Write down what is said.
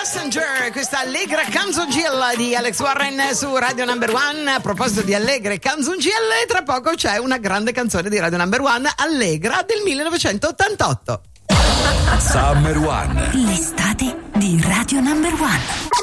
Passenger, questa allegra canzoncilla di Alex Warren su Radio Number One. A proposito di allegre canzoncille, tra poco c'è una grande canzone di Radio Number One, allegra, del 1988. Summer One. L'estate di Radio Number One.